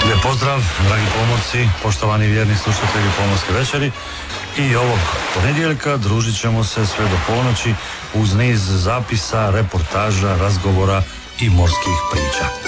Lijep pozdrav, dragi pomorci, poštovani vjerni slušatelji Pomorske večeri. I ovog ponedjeljka družit ćemo se sve do ponoći uz niz zapisa, reportaža, razgovora i morskih priča.